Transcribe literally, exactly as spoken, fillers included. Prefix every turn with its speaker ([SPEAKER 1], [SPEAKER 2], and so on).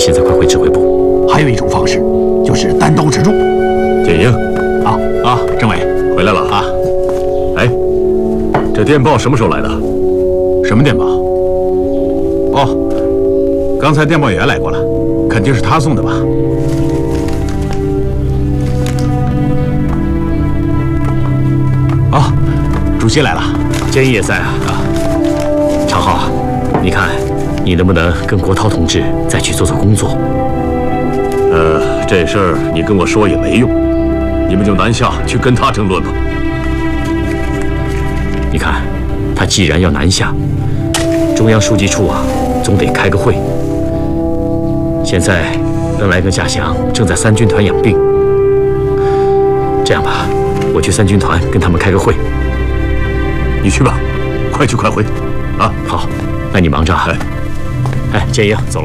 [SPEAKER 1] 现在快回指挥部。
[SPEAKER 2] 还有一种方式，就是单刀直入。
[SPEAKER 3] 建英，
[SPEAKER 2] 啊啊，政委
[SPEAKER 3] 回来了啊！哎，这电报什么时候来的？
[SPEAKER 2] 什么电报？哦，刚才电报员来过了，肯定是他送的吧？哦，主席来了，
[SPEAKER 1] 建议也在啊。啊，常浩，你看，你能不能跟国涛同志再去做做工作？
[SPEAKER 3] 呃，这事儿你跟我说也没用，你们就南下去跟他争论吧。
[SPEAKER 1] 你看，他既然要南下，中央书记处啊，总得开个会。现在，恩来跟夏祥正在三军团养病。这样吧，我去三军团跟他们开个会。
[SPEAKER 3] 你去吧，快去快回，啊！
[SPEAKER 1] 好，那你忙着啊。哎，建英，走了。